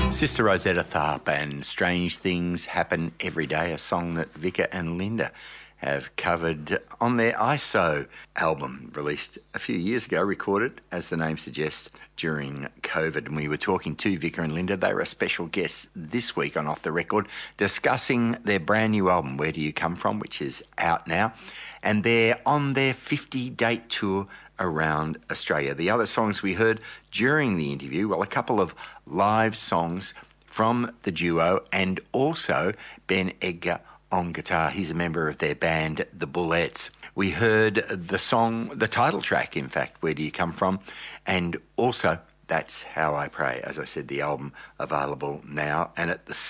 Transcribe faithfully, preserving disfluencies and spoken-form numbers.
Sister Rosetta Tharpe and Strange Things Happen Every Day, a song that Vika and Linda have covered on their I S O album, released a few years ago, recorded, as the name suggests, during COVID. And we were talking to Vika and Linda. They were a special guest this week on Off the Record, discussing their brand new album, Where Do You Come From, which is out now. And they're on their fifty-date tour around Australia. The other songs we heard during the interview, well, a couple of live songs from the duo, and also Ben Edgar on guitar. He's a member of their band, The Bullets. We heard the song, the title track, in fact, Where Do You Come From? And also, That's How I Pray. As I said, the album available now. And at the